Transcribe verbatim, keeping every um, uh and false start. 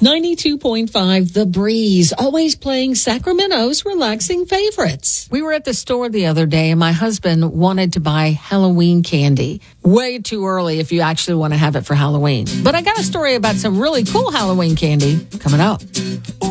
ninety-two point five The Breeze, always playing Sacramento's relaxing favorites. We were at the store the other day and my husband wanted to buy Halloween candy. Way too early if you actually want to have it for Halloween. But I got a story about some really cool Halloween candy coming up.